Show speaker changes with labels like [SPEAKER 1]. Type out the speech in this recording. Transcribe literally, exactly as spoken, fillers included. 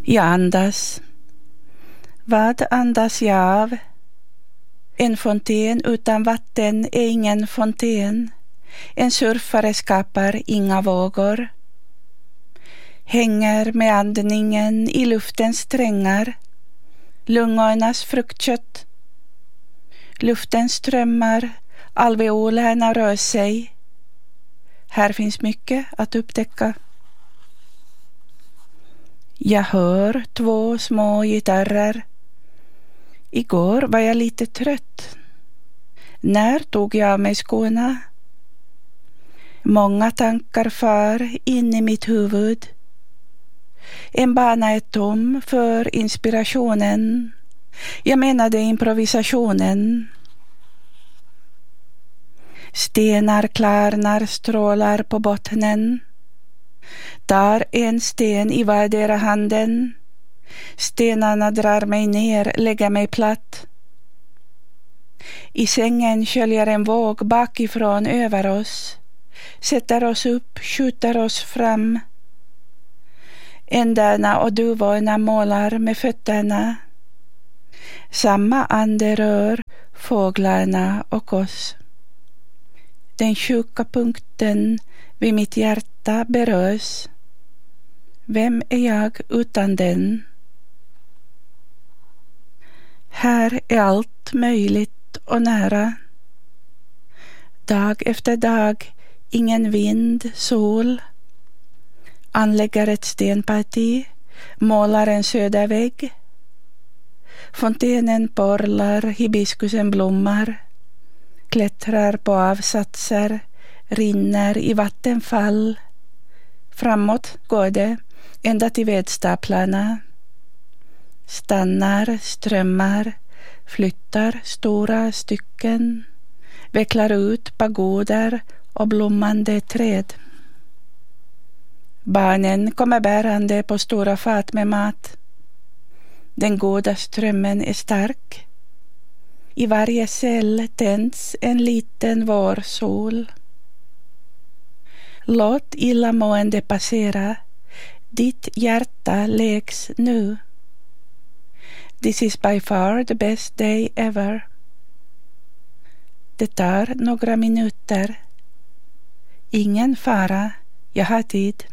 [SPEAKER 1] Jag andas. Vad andas jag av? En fontän utan vatten är ingen fontän. En surfare skapar inga vågor. Hänger med andningen i luftens strängar. Lungornas fruktkött. Luften strömmar, alveolerna rör sig. Här finns mycket att upptäcka. Jag hör två små gitarrer. Igår var jag lite trött. När tog jag mig skorna? Många tankar far in i mitt huvud. En bana är tom för inspirationen. Jag menade improvisationen. Stenar klarnar strålar på bottnen. Tar en sten i vardera handen. Stenarna drar mig ner, lägger mig platt. I sängen sköljer en våg bakifrån över oss. Sätter oss upp, skjuter oss fram. Ändarna och duvorna målar med fötterna. Samma ande rör fåglarna och oss. Den sjuka punkten vid mitt hjärta berörs. Vem är jag utan den? Här är allt möjligt och nära. Dag efter dag, ingen vind, sol. Anlägger ett stenparti, målar en södervägg. Fontänen porlar, hibiskusen blommar. Klättrar på avsatser, rinner i vattenfall. Framåt går det, ända till vedstaplarna. Stannar, strömmar, flyttar stora stycken. Vecklar ut pagoder och blommande träd. Barnen kommer bärande på stora fat med mat. Den goda strömmen är stark. I varje cell tänds en liten vårsol. Låt illamående passera. Ditt hjärta läks nu. This is by far the best day ever. Det tar några minuter. Ingen fara, jag har tid.